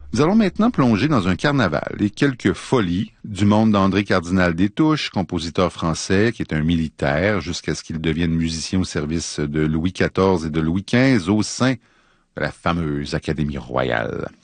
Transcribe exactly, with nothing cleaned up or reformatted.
Nous allons maintenant plonger dans un carnaval et quelques folies du monde d'André Cardinal des Touches, compositeur français qui est un militaire jusqu'à ce qu'il devienne musicien au service de Louis quatorze et de Louis quinze au sein de la fameuse Académie royale.